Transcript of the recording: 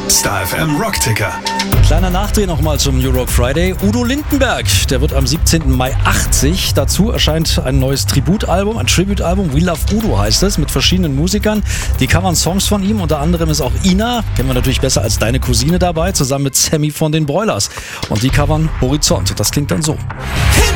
Star FM Rockticker. Kleiner Nachdreh nochmal zum New Rock Friday. Udo Lindenberg, der wird am 17. Mai 80. Dazu erscheint ein neues Tributalbum, ein Tribute-Album. We Love Udo heißt es, mit verschiedenen Musikern. Die covern Songs von ihm. Unter anderem ist auch Ina, kennen wir natürlich besser als Deine Cousine, dabei, zusammen mit Sammy von den Broilers. Und die covern Horizont. Das klingt dann so.